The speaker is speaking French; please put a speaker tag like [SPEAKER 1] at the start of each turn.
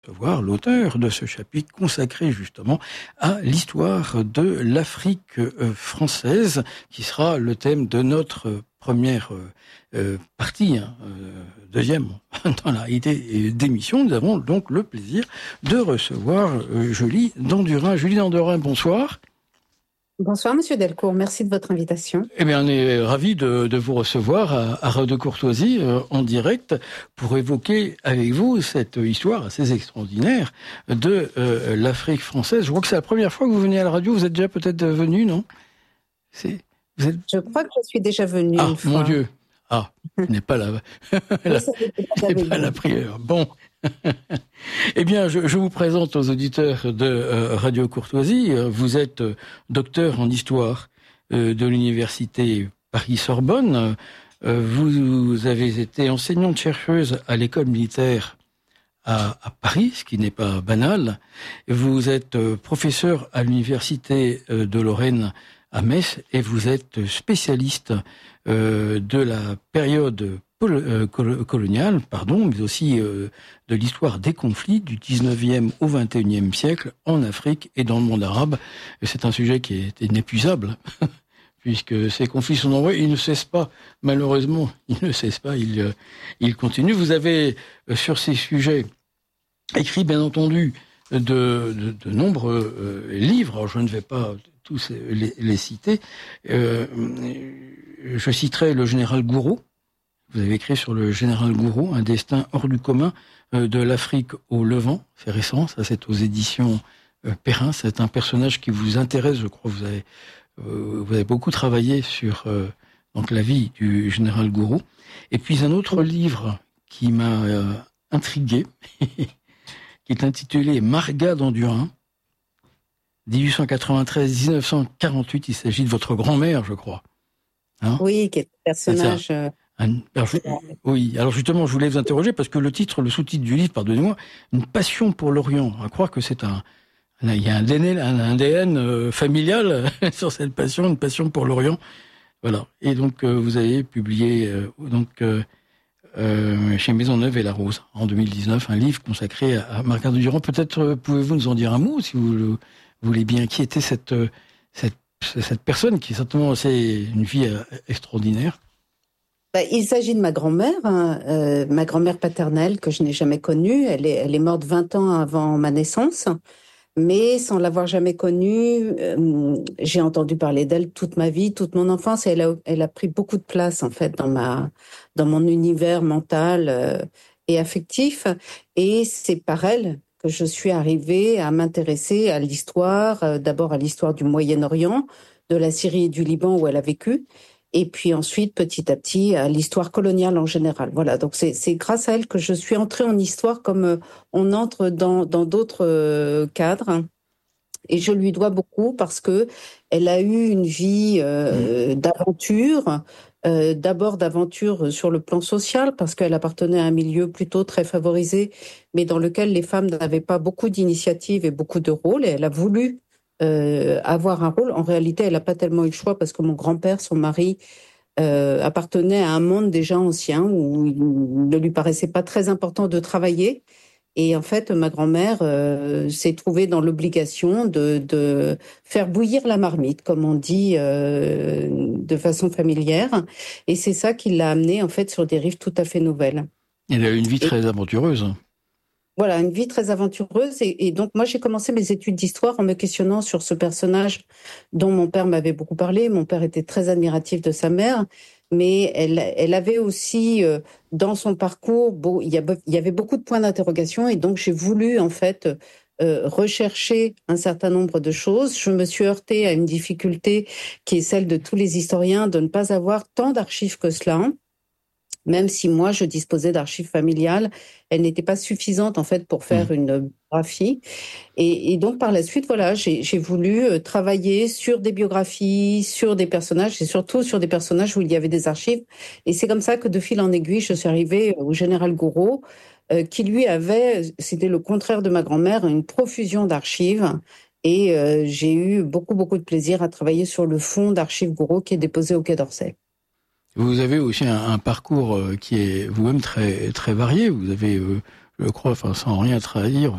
[SPEAKER 1] Voir l'auteur de ce chapitre consacré justement à l'histoire de l'Afrique française, qui sera le thème de notre première partie, deuxième dans la idée d'émission. Nous avons donc le plaisir de recevoir Julie Dandurin. Julie Dandurin, bonsoir.
[SPEAKER 2] Bonsoir Monsieur Delcourt, merci de votre invitation.
[SPEAKER 1] Eh bien, on est ravis de vous recevoir à Radio Courtoisie en direct pour évoquer avec vous cette histoire assez extraordinaire de l'Afrique française. Je crois que c'est la première fois que vous venez à la radio. Vous êtes déjà peut-être venu, non?
[SPEAKER 2] Je crois que je suis déjà venu une fois.
[SPEAKER 1] Mon Dieu. Ah, ce n'est pas la prière. Bon. Eh bien, je vous présente aux auditeurs de Radio Courtoisie. Vous êtes docteur en histoire de l'université Paris-Sorbonne. Vous avez été enseignante-chercheuse à l'école militaire à Paris, ce qui n'est pas banal. Vous êtes professeur à l'université de Lorraine à Metz et vous êtes spécialiste de la période coloniale, mais aussi de l'histoire des conflits du 19e au 21e siècle en Afrique et dans le monde arabe. Et c'est un sujet qui est inépuisable, puisque ces conflits sont nombreux. Ils ne cessent pas, malheureusement, ils continuent. Vous avez, sur ces sujets, écrit, bien entendu, de nombreux livres. Alors, je ne vais pas tous les citer. Je citerai le général Gouraud. Vous avez écrit sur le général Gouraud, un destin hors du commun de l'Afrique au Levant. C'est récent, ça c'est aux éditions Perrin. C'est un personnage qui vous intéresse, je crois. Vous avez beaucoup travaillé sur donc la vie du général Gouraud. Et puis un autre livre qui m'a intrigué, qui est intitulé Marga Dandurin, 1893-1948. Il s'agit de votre grand-mère, je crois. Hein?
[SPEAKER 2] Oui, qui est un personnage...
[SPEAKER 1] Oui, alors justement, je voulais vous interroger parce que le sous-titre du livre, pardonnez-moi, une passion pour l'Orient. À croire que il y a un ADN familial sur cette passion, une passion pour l'Orient. Voilà. Et donc, vous avez publié chez Maisonneuve et La Rose en 2019 un livre consacré à Marga Dandurin. Peut-être pouvez-vous nous en dire un mot, si vous voulez bien. Qui était cette personne qui certainement c'est une vie extraordinaire?
[SPEAKER 2] Il s'agit de ma grand-mère, ma grand-mère paternelle que je n'ai jamais connue. Elle est morte 20 ans avant ma naissance, mais sans l'avoir jamais connue, j'ai entendu parler d'elle toute ma vie, toute mon enfance, et elle a pris beaucoup de place en fait dans mon univers mental et affectif. Et c'est par elle que je suis arrivée à m'intéresser à l'histoire, d'abord à l'histoire du Moyen-Orient, de la Syrie et du Liban où elle a vécu. Et puis ensuite, petit à petit, à l'histoire coloniale en général. Voilà, donc c'est grâce à elle que je suis entrée en histoire comme on entre dans d'autres cadres. Et je lui dois beaucoup parce que elle a eu une vie d'aventure, d'abord d'aventure sur le plan social, parce qu'elle appartenait à un milieu plutôt très favorisé, mais dans lequel les femmes n'avaient pas beaucoup d'initiatives et beaucoup de rôles. Et elle a voulu avoir un rôle. En réalité, elle n'a pas tellement eu le choix parce que mon grand-père, son mari, appartenait à un monde déjà ancien où il ne lui paraissait pas très important de travailler. Et en fait, ma grand-mère s'est trouvée dans l'obligation de faire bouillir la marmite, comme on dit de façon familière. Et c'est ça qui l'a amenée en fait sur des rives tout à fait nouvelles.
[SPEAKER 1] Elle a eu une vie très aventureuse.
[SPEAKER 2] Voilà, une vie très aventureuse. Et donc, moi, j'ai commencé mes études d'histoire en me questionnant sur ce personnage dont mon père m'avait beaucoup parlé. Mon père était très admiratif de sa mère, mais elle avait aussi, dans son parcours, il y avait beaucoup de points d'interrogation. Et donc, j'ai voulu, en fait, rechercher un certain nombre de choses. Je me suis heurtée à une difficulté qui est celle de tous les historiens, de ne pas avoir tant d'archives que cela. Même si moi, je disposais d'archives familiales, elles n'étaient pas suffisantes en fait pour faire une biographie. Et donc par la suite, voilà, j'ai voulu travailler sur des biographies, sur des personnages et surtout sur des personnages où il y avait des archives. Et c'est comme ça que de fil en aiguille, je suis arrivée au général Gouraud, qui lui avait, c'était le contraire de ma grand-mère, une profusion d'archives. Et j'ai eu beaucoup de plaisir à travailler sur le fonds d'archives Gouraud qui est déposé au Quai d'Orsay.
[SPEAKER 1] Vous avez aussi un parcours qui est vous-même très très varié. Vous avez, je crois, enfin sans rien trahir,